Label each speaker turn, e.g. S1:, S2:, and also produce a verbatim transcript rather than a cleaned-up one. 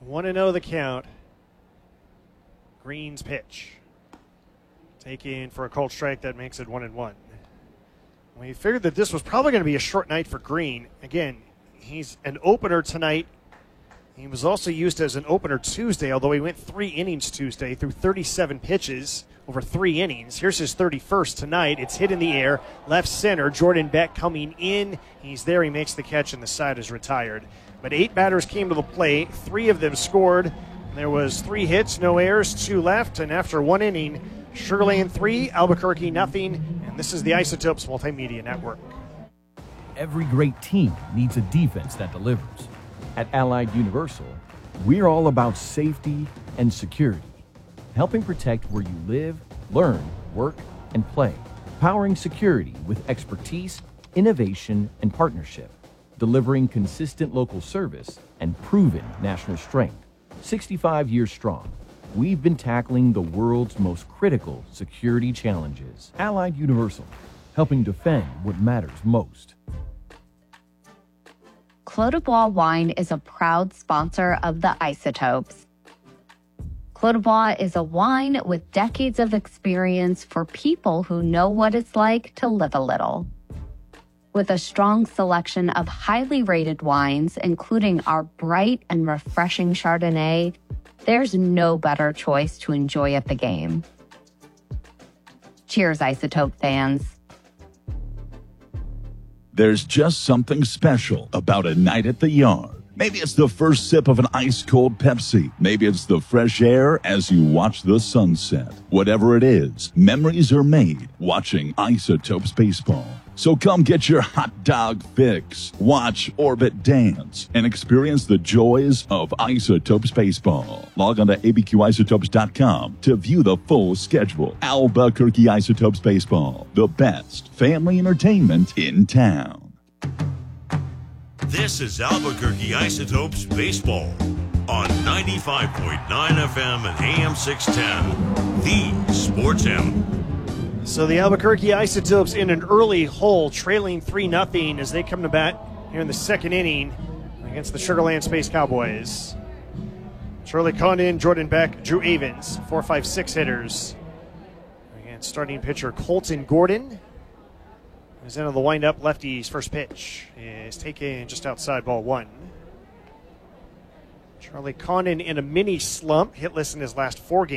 S1: one and oh the count. Green's pitch. Taken for a cold strike that makes it one and one. We figured that this was probably going to be a short night for Green. Again, he's an opener tonight. He was also used as an opener Tuesday, although he went three innings Tuesday through thirty-seven pitches over three innings. Here's his thirty-first tonight. It's hit in the air, left center. Jordan Beck coming in. He's there. He makes the catch, and the side is retired. But eight batters came to the plate. Three of them scored. There was three hits, no errors, two left. And after one inning, Sugar Land three, Albuquerque nothing. And this is the Isotopes Multimedia Network.
S2: Every great team needs a defense that delivers. At Allied Universal, we're all about safety and security, helping protect where you live, learn, work, and play. Powering security with expertise, innovation, and partnership. Delivering consistent local service and proven national strength. sixty-five years strong, we've been tackling the world's most critical security challenges. Allied Universal, helping defend what matters most.
S3: Clos du Bois Wine is a proud sponsor of the Isotopes. Clos du Bois is a wine with decades of experience for people who know what it's like to live a little. With a strong selection of highly rated wines, including our bright and refreshing Chardonnay, there's no better choice to enjoy at the game. Cheers, Isotope fans.
S4: There's just something special about a night at the yard. Maybe it's the first sip of an ice-cold Pepsi. Maybe it's the fresh air as you watch the sunset. Whatever it is, memories are made watching Isotopes baseball. So come get your hot dog fix, watch Orbit dance, and experience the joys of Isotopes baseball. Log on to A B Q isotopes dot com to view the full schedule. Albuquerque Isotopes baseball, the best family entertainment in town.
S5: This is Albuquerque Isotopes baseball on ninety-five point nine F M and A M six ten, the Sports Animal.
S1: So the Albuquerque Isotopes in an early hole, trailing three nothing as they come to bat here in the second inning against the Sugar Land Space Cowboys. Charlie Condon, Jordan Beck, Drew Avens, four five six hitters. And starting pitcher Colton Gordon is into the windup. Lefty's first pitch is taken just outside ball one. Charlie Condon in a mini slump, hitless in his last four games.